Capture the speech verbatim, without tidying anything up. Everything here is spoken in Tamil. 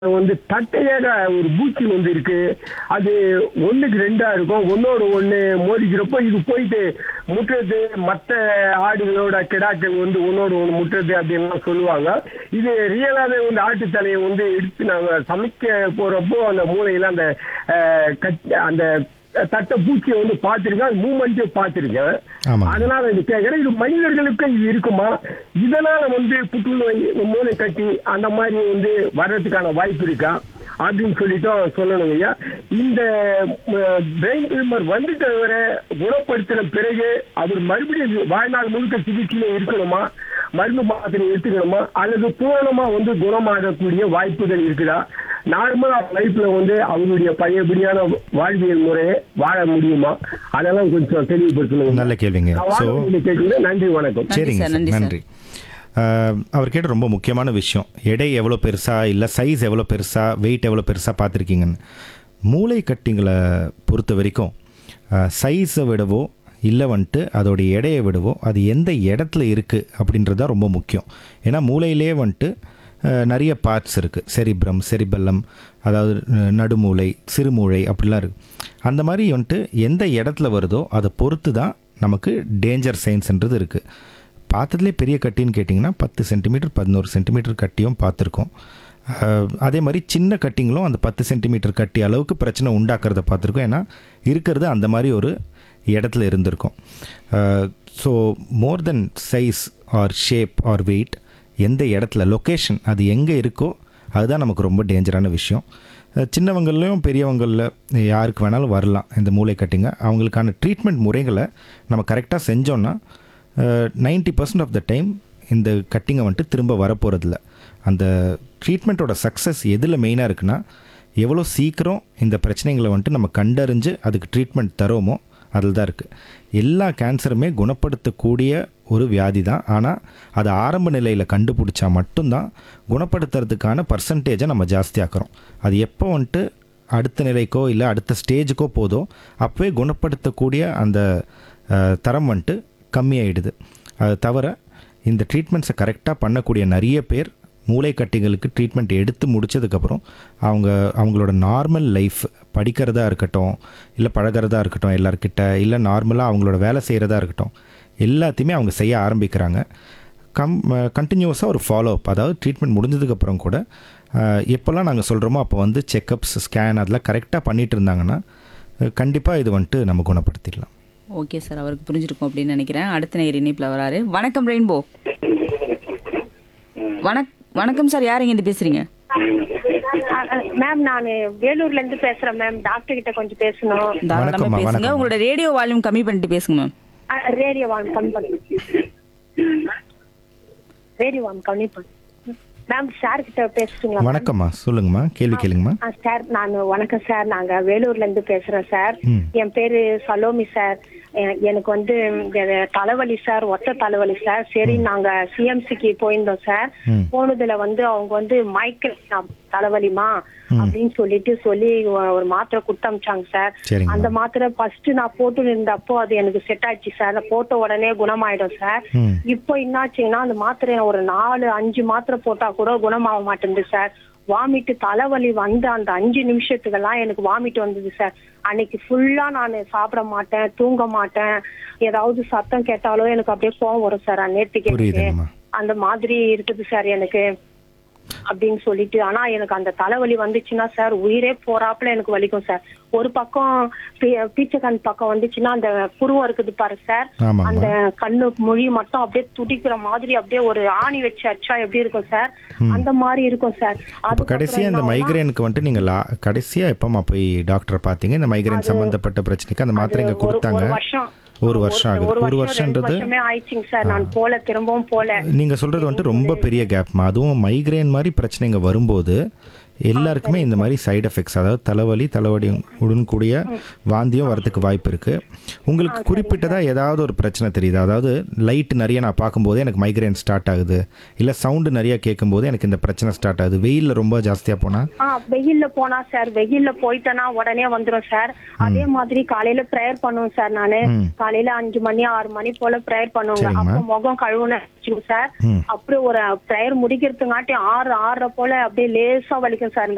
வந்து தட்டையாக ஒரு பூச்சி வந்து இருக்கு. அது ஒண்ணுக்கு ரெண்டா இருக்கும். ஒன்னோட ஒண்ணு மோதிக்கிறப்போ இது போயிட்டு முட்டுறது, மற்ற ஆடுகளோட கிடாக்கள் வந்து ஒன்னோட ஒண்ணு முட்டுறது அப்படின்னு சொல்லுவாங்க. இது ரியலாவே வந்து ஆட்டு தலையை வந்து எடுத்து நாங்க சமைக்க போறப்போ அந்த மூளையில அந்த அஹ், கட்- அந்த தட்டை பூச்சியை வந்து பார்த்திருக்கேன், மூமெண்ட்டே பார்த்திருக்கேன். ஆமாங்க. அதனால இது கேட்கிறேன், இது மனிதர்களுக்கு இது இருக்குமா? இதனால வந்து புற்றுநோய், மூளை கட்டி அந்த மாதிரி வந்து வர்றதுக்கான வாய்ப்பு இருக்கா அப்படின்னு சொல்லிட்டு சொல்லணுங்க ஐயா. இந்த பிரெயின் டியூமர் வந்துட்ட வர குணப்படுத்தின பிறகு அவர் மறுபடியும் வாழ்நாள் முழுக்க சிகிச்சையில இருக்கணுமா, மருந்து மாத்திரை எடுத்துக்கணுமா, அல்லது பூரணமா வந்து குணமாகக்கூடிய வாய்ப்புகள் இருக்குதா? நார்மலா லைஃப்ல வந்து அவருடைய பழையபடியான வாழ்வியல் முறையை வாழ முடியுமா? அதெல்லாம் கொஞ்சம் தெளிவுபடுத்தணும். நல்ல கேள்விங்க. நான் ஸோ வானொலியில கேட்கிறேன். நன்றி, வணக்கம். நன்றி சரிங்க சார், சார், நன்றி சார். நன்றி. ஆஹ், அவர் கேட்ட ரொம்ப முக்கியமான விஷயம், எடை எவ்வளோ பெருசா இல்லை சைஸ் எவ்வளோ பெருசா, வெயிட் எவ்வளோ பெருசா பார்த்துருக்கீங்கன்னு. மூளை கட்டிங்களை பொறுத்த வரைக்கும் சைஸை விடவோ இல்லை வந்துட்டு அதோடைய எடையை விடவோ அது எந்த இடத்துல இருக்குது அப்படின்றது தான் ரொம்ப முக்கியம். ஏன்னா மூளையிலே வந்துட்டு அஹ், நிறைய பார்ட்ஸ் இருக்குது. செரிப்ரம், செரிபெல்லம், அதாவது அஹ், நடுமூளை, சிறுமூளை அப்படிலாம் இருக்குது. அந்த மாதிரி வந்துட்டு எந்த இடத்துல வருதோ அதை பொறுத்து தான் நமக்கு டேஞ்சர் சைன்ஸ்ன்றது இருக்குது. பார்த்ததுலேயே பெரிய கட்டின்னு கேட்டிங்கன்னா பத்து சென்டிமீட்டர் பதினோரு சென்டிமீட்டர் கட்டியும் பார்த்துருக்கோம். அஹ், அதே மாதிரி சின்ன கட்டிங்களும் அந்த பத்து சென்டிமீட்டர் கட்டி அளவுக்கு பிரச்சனை உண்டாக்குறத பார்த்துருக்கோம். ஏன்னா இருக்கிறது அந்த மாதிரி ஒரு இடத்துல இருந்திருக்கும். ஸோ மோர் தென் size R shape R wait, எந்த இடத்துல லொக்கேஷன் அது எங்கே இருக்கோ அதுதான் நமக்கு ரொம்ப டேஞ்சரான விஷயம். அஹ், சின்னவங்கள்லையும் பெரியவங்களில் யாருக்கு வேணாலும் வரலாம் இந்த மூளை கட்டிங்க. அவங்களுக்கான ட்ரீட்மெண்ட் முறைகளை நம்ம கரெக்டாக செஞ்சோன்னா ninety percent of the time இந்த கட்டிங்கை வந்துட்டு திரும்ப வரப்போகிறதில்ல. அந்த ட்ரீட்மெண்ட்டோட சக்ஸஸ் எதில் மெயினாக இருக்குன்னா, எவ்வளோ சீக்கிரம் இந்த பிரச்சனைகளை வந்துட்டு நம்ம கண்டறிஞ்சு அதுக்கு ட்ரீட்மெண்ட் தரோமோ அதில் தான் இருக்குது. எல்லா கேன்சருமே குணப்படுத்தக்கூடிய ஒரு வியாதி தான். ஆனால் அதை ஆரம்ப நிலையில் கண்டுபிடிச்சா மட்டும்தான் குணப்படுத்துறதுக்கான பர்சன்டேஜை நம்ம ஜாஸ்தியாக்குறோம். அது எப்போ வந்துட்டு அடுத்த நிலைக்கோ இல்லை அடுத்த ஸ்டேஜுக்கோ போதோ அப்போவே குணப்படுத்தக்கூடிய அந்த அஹ், தரம் வந்துட்டு கம்மியாயிடுது. அது தவிர இந்த ட்ரீட்மெண்ட்ஸை கரெக்டாக பண்ணக்கூடிய நிறைய பேர் மூளை கட்டிகளுக்கு ட்ரீட்மெண்ட் எடுத்து முடித்ததுக்கப்புறம் அவங்க அவங்களோட நார்மல் லைஃப், படிக்கிறதா இருக்கட்டும் இல்லை பழகிறதா இருக்கட்டும் எல்லார்கிட்ட, இல்லை நார்மலாக அவங்களோட வேலை செய்கிறதா இருக்கட்டும், எல்லாத்தையுமே அவங்க செய்ய ஆரம்பிக்கிறாங்க. கம் கண்டினியூஸாக ஒரு ஃபாலோ அப், அதாவது ட்ரீட்மெண்ட் முடிஞ்சதுக்கப்புறம் கூட அஹ், எப்போல்லாம் நாங்கள் சொல்கிறோமோ அப்போ வந்து செக்கப்ஸ், ஸ்கேன் அதெல்லாம் கரெக்டாக பண்ணிகிட்டு இருந்தாங்கன்னா கண்டிப்பாக இது வந்துட்டு நம்ம குணப்படுத்திடலாம். ஓகே சார், அவருக்கு புரிஞ்சிருக்கும் அப்படின்னு நினைக்கிறேன். அடுத்த நேயர் இணைப்பில் வராரு. வணக்கம் ரெயின்போ. வணக் வணக்கம் சார், யார் இங்கேருந்து பேசுறீங்க? மேம், நான் வேலூர்ல இருந்து பேசுறேன் மேம். டாக்டர் கிட்ட கொஞ்சம் பேசணும். தாராளமா வணக்கம்மா, பேசுங்க. வணக்கம். உங்களோட ரேடியோ வால்யூம் கம்மி பண்ணிட்டு பேசுங்க மேம். ரேடியோ வாங்க கம்மி பண்ணு. ரேடியோ வாங்க கம்மி பண்ணு. மேம், சார் கிட்ட பேசுறீங்களா? வணக்கம்மா, சொல்லுங்கம்மா, கேள்வி கேளுங்கம்மா. ஆ, சார், நான் வணக்கம் சார். நாங்க வேலூர்ல இருந்து பேசுறேன் சார். ம். என் பேரு சலோமி சார். எ- எனக்கு வந்து இந்த தலைவலி சார், ஒத்த தலைவலி சார். சரி, நாங்க சிஎம்சிக்கு போயிருந்தோம் சார். ம். போனதுல வந்து அவங்க வந்து மைக்கேல் தலைவலிமா அப்படின்னு சொல்லிட்டு சொல்லி ஒ- ஒரு மாத்திரை கொடுத்து அமிச்சாங்க சார். சரிங்கம்மா. அந்த மாத்திரை ஃபர்ஸ்ட் நான் போட்டு இருந்தப்போ அது எனக்கு செட் ஆயிடுச்சு சார். அதை போட்ட உடனே குணமாயிடும் சார். ம். இப்போ என்னாச்சுன்னா அந்த மாத்திரை ஒரு நாலு அஞ்சு மாத்திரை போட்டா கூட குணமாக மாட்டேங்குது சார். வாமிட்டு, தலைவலி வந்து அந்த அஞ்சு நிமிஷத்துக்கெல்லாம் எனக்கு வாமிட் வந்தது சார். அன்னைக்கு ஃபுல்லா நான் சாப்பிட மாட்டேன், தூங்க மாட்டேன். ஏதாவது சத்தம் கேட்டாலோ எனக்கு அப்படியே கோவம் வரும் சார். நேற்றுக்கு எனக்கு புரியுதுங்கம்மா. அந்த மாதிரி இருக்குது சார் எனக்கு அப்படின்னு சொல்லிட்டு. ஆனா எனக்கு அந்த தலைவலி வந்துச்சுன்னா சார் உயிரே போறாப்புல எனக்கு வலிக்கும் சார். ஒரு பக்கம் பீ- பீச்சக்கண் பக்கம் வந்துச்சுன்னா அந்த புருவம் இருக்குது பாரு சார், ஆமாங்கம்மா. அந்த கண்ணு மொழி மட்டும் அப்படியே துடிக்கிற மாதிரி அப்படியே ஒரு ஆணி வச்சு அடிச்சா எப்படி இருக்கும் சார், அந்த மாதிரி இருக்கும் சார். இப்போ கடைசியாக இந்த மைக்ரேனுக்கு வந்துட்டு நீங்கள் லா கடைசியாக எப்போம்மா போய் டாக்டரை பார்த்தீங்க? இந்த மைக்ரேன் சம்மந்தப்பட்ட பிரச்சனைக்கு அந்த மாத்திரை இங்கே ஒரு கொடுத்தாங்க. ஒரு வருஷம் ஒரு வருஷம் ஆகுது. ஒரு ஒரு வருஷம் ரெண்டு வருஷன்றது வருஷமே ஆயிடுச்சுங்க சார். நான் போல, திரும்பவும் போல. நீங்கள் சொல்கிறது வந்துட்டு ரொம்ப பெரிய கேப்மா. அதுவும் மைக்ரேன் மாதிரி பிரச்சனைங்க வரும்போது எல்லாருக்குமே இந்த மாதிரி சைடு எஃபெக்ட்ஸ், அதாவது தலைவலி, தலைவலி உடன் கூடிய வாந்தியும் வரதுக்கு வாய்ப்பு இருக்குது. உங்களுக்கு குறிப்பிட்டதாக ஏதாவது ஒரு பிரச்சனை தெரியுது? அதாவது லைட் நிறைய நான் பார்க்கும்போது எனக்கு மைக்ரேன் ஸ்டார்ட் ஆகுது, இல்லை சவுண்டு நிறைய கேட்கும்போது எனக்கு இந்த பிரச்சனை ஸ்டார்ட் ஆகுது, வெயிலில் ரொம்ப ஜாஸ்தியாக போனால்? ஆ, வெயில்ல போனா சார், வெயில்ல போயிட்டேன்னா உடனே வந்துரும் சார். அதே மாதிரி காலையில பிரேயர் பண்ணுவேன் சார். நானு ம். காலையில அஞ்சு மணி ஆறு மணி போல பிரேயர் பண்ணுவேங்க. சரிங்கம்மா. அப்போ முகம் கழுவுன சார். ம். அப்புறம் ஒரு பிரேயர் முடிக்கிறதுங்காட்டி ஆறு ஆறரை போல அப்படியே லேசா வலிக்கும் சார். இந்த